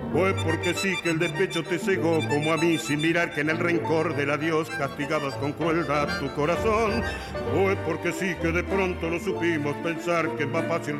¿O es porque sí que el despecho te cegó como a mí, sin mirar que en el rencor del adiós castigabas con crueldad tu corazón? ¿O es porque sí que de pronto no supimos pensar que es más fácil